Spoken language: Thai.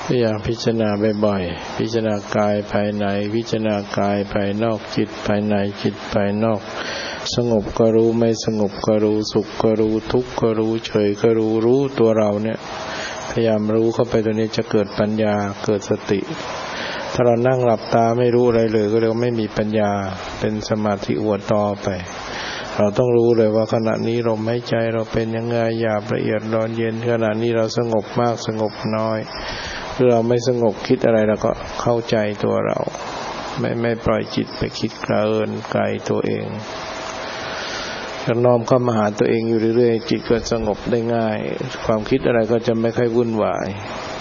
พยายามพิจารณาบ่อยๆพิจารณากายภายในพิจารณากายภายนอกจิตภายในจิตภายนอกสงบก็รู้ไม่สงบก็รู้สุขก็รู้ทุกข์ก็รู้เฉยก็รู้ตัวเราเนี่ยพยายามรู้เข้าไปตัวนี้จะเกิดปัญญาเกิดสติถ้าเรานั่งหลับตาไม่รู้อะไรเลยก็เรียกว่าไม่มีปัญญาเป็นสมาธิอวดต่อไปเราต้องรู้เลยว่าขณะนี้ลมหายใจเราเป็นยังไงหยาบละเอียดร้อนเย็นขณะนี้เราสงบมากสงบน้อยหรือเราไม่สงบคิดอะไรเราก็เข้าใจตัวเราไม่ปล่อยจิตไปคิดเกินไกลตัวเองถ้าน้อมเข้ามาหาตัวเองอยู่เรื่อยๆจิตก็สงบได้ง่ายความคิดอะไรก็จะไม่ค่อยวุ่นวาย